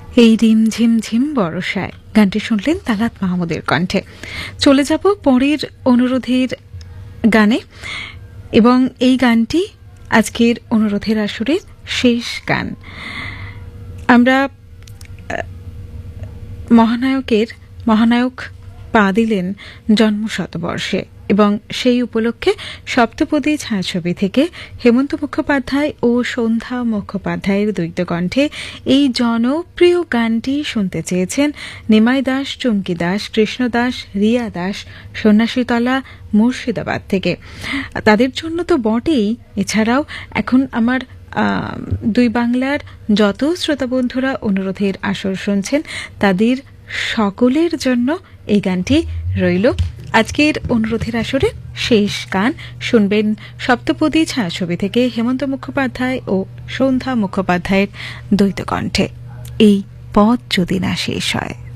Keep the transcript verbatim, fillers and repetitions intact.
এই রিম ঝিম ঝিম বর্ষায় গানটি শুনলেন তালাত মাহমুদের কণ্ঠে। চলে যাব পরের অনুরোধের গানে, এবং এই গানটি আজকের অনুরোধের আসরের শেষ গান। আমরা মহানায়কের মহানায়ক পা দিলেন জন্ম শতবর্ষে, এবং সেই উপলক্ষে সপ্তপদী ছায়াছবি থেকে হেমন্ত মুখোপাধ্যায় ও সন্ধ্যা মুখোপাধ্যায়ের দ্বৈত কণ্ঠে এই জনপ্রিয় গানটি শুনতে চেয়েছেন নিমাই দাস, চুমকি দাস, কৃষ্ণ দাস, রিয়া দাস, সন্ন্যাসীতলা, মুর্শিদাবাদ থেকে। তাদের জন্য তো বটেই, এছাড়াও এখন আমার দুই বাংলার যত শ্রোতা বন্ধুরা অনুরোধের আসর শুনছেন তাদের সকলের জন্য এই গানটি রইল। আজকের অনুরোধের আসরের শেষ গান শুনবেন সপ্তপদী ছায়াছবি থেকে হেমন্ত মুখোপাধ্যায় ও সন্ধ্যা মুখোপাধ্যায়ের দ্বৈত কণ্ঠে, এই পথ যদি না শেষ হয়।